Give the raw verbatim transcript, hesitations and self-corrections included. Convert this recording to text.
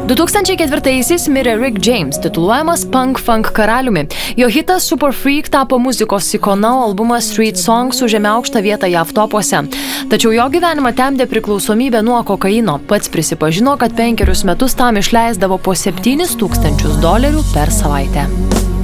du tūkstančiai ketvirtaisiais mirė Rick James, tituluojamas punk-funk karaliumi. Jo hitas Super Freak tapo muzikos ikona, o albumas Street Songs užėmė aukštą vietą J A V topuose. Tačiau jo gyvenimą temdė priklausomybė nuo kokaino. Pats prisipažino, kad penkerius metus tam išleisdavo po septynis tūkstančius dolerių per savaitę.